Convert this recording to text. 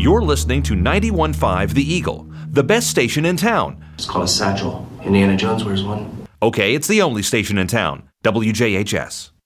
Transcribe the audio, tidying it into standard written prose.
You're listening to 91.5 The Eagle, the best station in town. It's called a satchel. Indiana Jones wears one. Okay, it's the only station in town. WJHS.